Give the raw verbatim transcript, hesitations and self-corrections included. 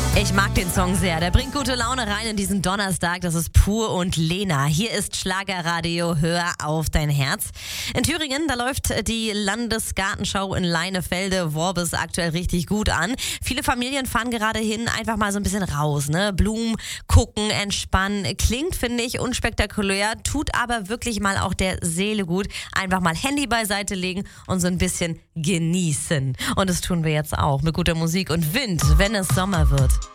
Ich mag den Song sehr. Der bringt gute Laune rein in diesen Donnerstag. Das ist Pur und Lena. Hier ist Schlagerradio. Hör auf dein Herz. In Thüringen, da läuft die Landesgartenschau in Leinefelde Worbis aktuell richtig gut an. Viele Familien fahren gerade hin, einfach mal so ein bisschen raus, ne? Blumen gucken, entspannen. Klingt, finde ich, unspektakulär, tut aber wirklich mal auch der Seele gut. Einfach mal Handy beiseite legen und so ein bisschen genießen. Und das tun wir jetzt auch mit guter Musik und Wind, wenn es Sommer wird.